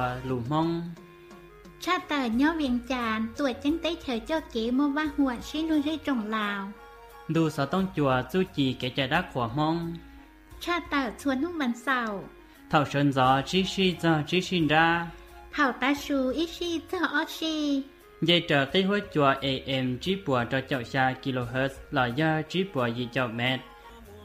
lù mong cha tờ nhớ viện tràn tuổi chân tế thời cho kỹ mô va huộn xin luôn rơi trồng lào đủ sở tông chùa du chỉ kẻ chạy đá của mong cha tờ chuồn hút bắn sầu thảo sơn gió chỉ xin giờ chỉ xin ra thảo ta su ít si cho ó si dây trở tới hối chùa AM chỉ bùa cho chậu xa kHz là do chỉ bùa gì chậu mét